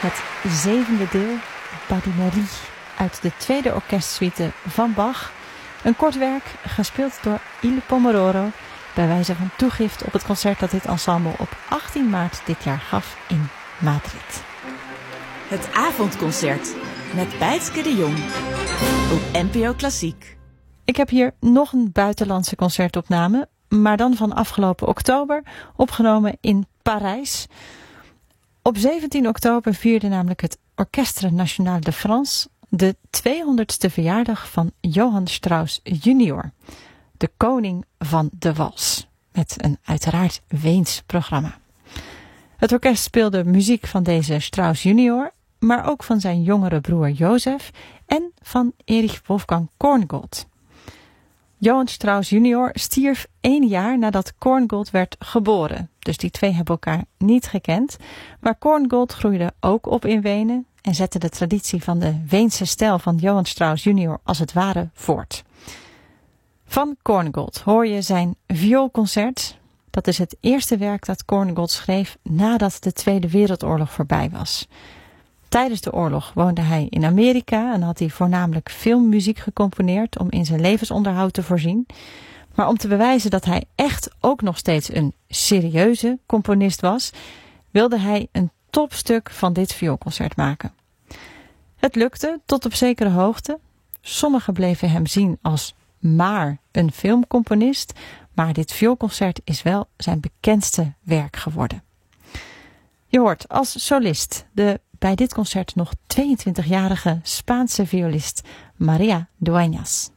het zevende deel, Badinerie, uit de tweede orkestsuite van Bach. Een kort werk, gespeeld door Il Pomodoro, bij wijze van toegift op het concert dat dit ensemble op 18 maart dit jaar gaf in Madrid. Het avondconcert met Bijtske de Jong op NPO Klassiek. Ik heb hier nog een buitenlandse concertopname, maar dan van afgelopen oktober, opgenomen in Parijs. Op 17 oktober vierde namelijk het Orchestre National de France de 200ste verjaardag van Johann Strauss junior, de koning van de wals, met een uiteraard Weens programma. Het orkest speelde muziek van deze Strauss junior, maar ook van zijn jongere broer Jozef en van Erich Wolfgang Korngold. Johann Strauss junior stierf 1 jaar nadat Korngold werd geboren. Dus die twee hebben elkaar niet gekend. Maar Korngold groeide ook op in Wenen en zette de traditie van de Weense stijl van Johann Strauss junior als het ware voort. Van Korngold hoor je zijn vioolconcert. Dat is het eerste werk dat Korngold schreef nadat de Tweede Wereldoorlog voorbij was. Tijdens de oorlog woonde hij in Amerika en had hij voornamelijk filmmuziek gecomponeerd om in zijn levensonderhoud te voorzien. Maar om te bewijzen dat hij echt ook nog steeds een serieuze componist was, wilde hij een topstuk van dit vioolconcert maken. Het lukte tot op zekere hoogte. Sommigen bleven hem zien als maar een filmcomponist, maar dit vioolconcert is wel zijn bekendste werk geworden. Je hoort als solist de bij dit concert nog 22-jarige Spaanse violist María Dueñas.